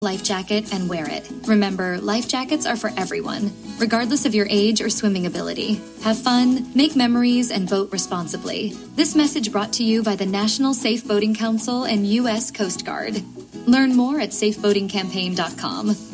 life jacket and wear it. Remember, life jackets are for everyone, regardless of your age or swimming ability. Have fun, make memories, and boat responsibly. This message brought to you by the National Safe Boating Council and U.S. Coast Guard. Learn more at safeboatingcampaign.com.